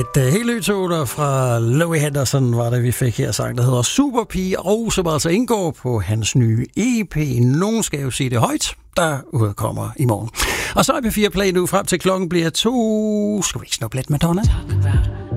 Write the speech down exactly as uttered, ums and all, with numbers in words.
Et uh, helt nyt toner fra Louis Henderson var det, vi fik her sang, der hedder Superpige, og som altså indgår på hans nye E P. Nogen skal jo sige det højt, der udkommer i morgen. Og så er P fire Play nu frem til klokken bliver to. Skal vi ikke snuppe lidt Madonna?